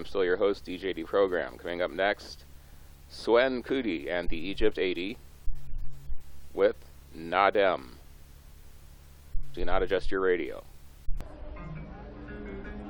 I'm still your host, DJD Program. Coming up next, Swen Kuti and the Egypt 80 with Nadem. Do not adjust your radio.